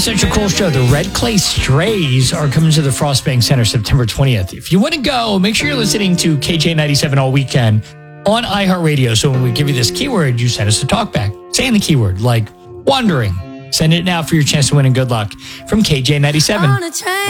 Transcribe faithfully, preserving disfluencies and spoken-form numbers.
such a cool show. The Red Clay Strays are coming to the Frostbank Center September twentieth. If you want to go, make sure you're listening to K J ninety-seven all weekend on iHeartRadio. So when we give you this keyword, you send us a talkback saying the keyword, like wandering. Send it now for your chance to win, and good luck from K J ninety-seven.